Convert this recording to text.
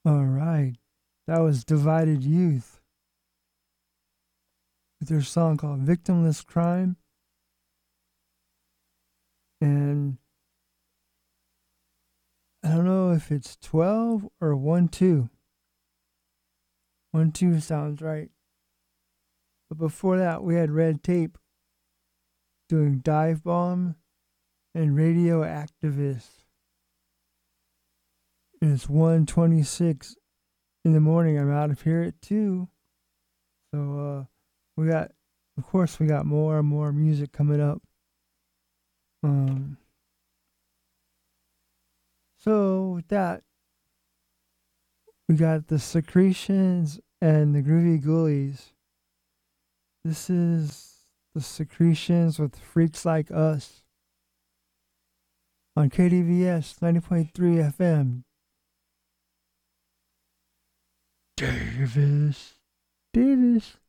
All right. That was Divided Youth with their song called Victimless Crime. And I don't know if it's 12 or 1 2. 1 2 sounds right. But before that, we had Red Tape doing Dive Bomb and Radio Activist. And it's 1:26 in the morning. I'm out of here at 2. So we got, of course, we got more and more music coming up. Um, so with that, we got the Secretions and the Groovy Ghoulies. This is the Secretions with Freaks Like Us on KDVS 90.3 FM. Davis. Davis.